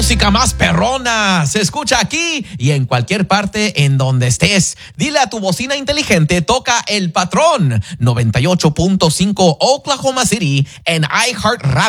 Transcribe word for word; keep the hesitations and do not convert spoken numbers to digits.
música más perrona se escucha aquí y en cualquier parte en donde estés. Dile a tu bocina inteligente, toca El Patrón noventa y ocho punto cinco Oklahoma City en iHeartRadio.